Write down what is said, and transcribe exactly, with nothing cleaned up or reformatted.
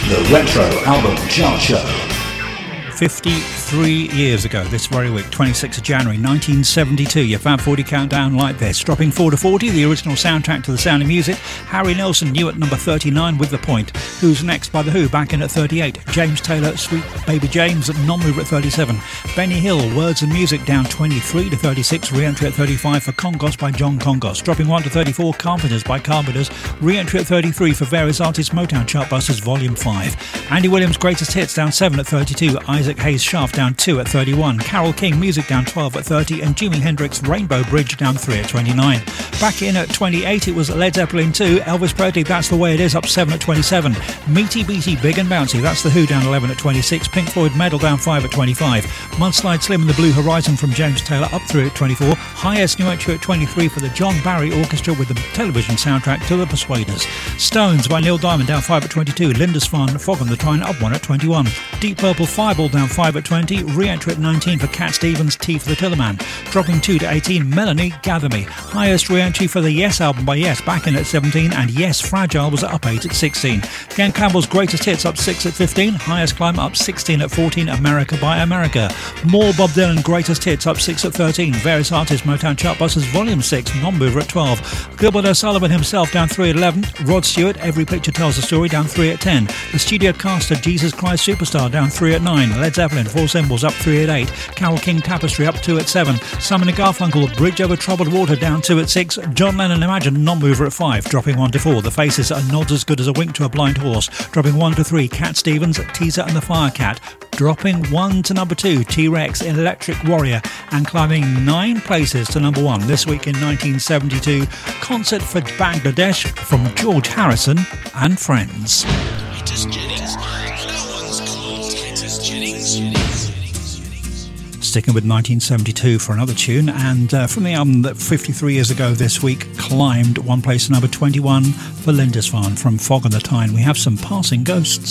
The Retro Album Chart Show. fifty-three years ago this very week, twenty-sixth of January nineteen seventy-two, your Fab forty countdown like this. Dropping four to forty, the original soundtrack to The Sound of Music, Harry Nilsson new at number thirty-nine with The Point. Who's Next by The Who back in at thirty-eight. James Taylor, Sweet Baby James, non-mover at thirty-seven. Benny Hill, Words and Music down twenty-three to thirty-six, re-entry at thirty-five for Congos by John Congos. Dropping one to thirty-four, Carpenters by Carpenters, re-entry at thirty-three for various artists, Motown Chartbusters Volume five. Andy Williams' Greatest Hits down seven at thirty-two, Isaac Hayes' Shaft down two at thirty-one, Carole King Music down twelve at thirty, and Jimi Hendrix' Rainbow Bridge down three at twenty-nine. Back in at twenty-eight, it was Led Zeppelin two, Elvis Presley, That's the Way It Is, up seven at twenty-seven. Meaty Beaty, Big and Bouncy, That's the Who down eleven at twenty-six, Pink Floyd Medal down five at twenty-five. Mudslide Slim and the Blue Horizon from James Taylor up three at twenty-four. Highest new entry at twenty-three for the John Barry Orchestra with the television soundtrack to The Persuaders. Stones by Neil Diamond down five at twenty-two, Lindisfarne, Fog on the Trine up one at twenty-one. Deep Purple Fireball down five at twenty, re-entry at nineteen for Cat Stevens, Tea for the Tillerman. Dropping two to eighteen, Melanie, Gather Me. Highest re-entry for the Yes album by Yes, back in at seventeen, and Yes, Fragile was up eight at sixteen. Ken Campbell's Greatest Hits up six at fifteen, Highest Climb up sixteen at fourteen, America by America. More Bob Dylan Greatest Hits up six at thirteen, various artists Motown Chartbusters Volume six, non-mover at twelve. Gilbert O'Sullivan himself down three at eleven, Rod Stewart, Every Picture Tells a Story down three at ten. The studio cast of Jesus Christ Superstar down three at nine, Led Zeppelin Four Symbols up three at eight, Carole King Tapestry up two at seven, Simon and Garfunkel Bridge Over Troubled Water down two at six, John Lennon Imagine non-mover at five, dropping one to four, The Faces are Nods as Good as a Wink to a Blind Horse, dropping one to three, Cat Stevens, Teaser and the Firecat, dropping one to number two, T-Rex Electric Warrior, and climbing nine places to number one this week in nineteen seventy-two, Concert for Bangladesh from George Harrison and Friends. Titus Jennings. No one's called Titus Jennings. Sticking with nineteen seventy-two for another tune, and uh, from the album that fifty-three years ago this week climbed one place to number twenty-one for Lindisfarne from Fog on the Tyne, we have Some Passing Ghosts.